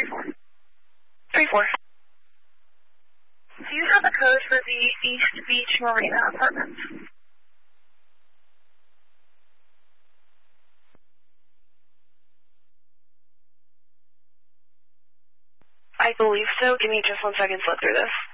34. 34. Do you have a code for the East Beach Marina apartments? I believe so. Give me just 1 second to look through this.